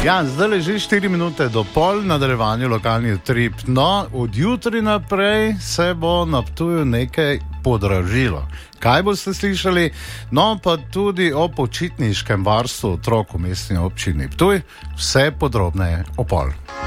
Ja, zdaj leži 4 minute do pol, nadaljevanju lokalnih trip. No, od jutri naprej se bo na Ptuju nekaj podražilo. Kaj boste slišali? No, pa tudi o počitniškem varstvu otrok v mestni občini Ptuj. Vse podrobneje o pol.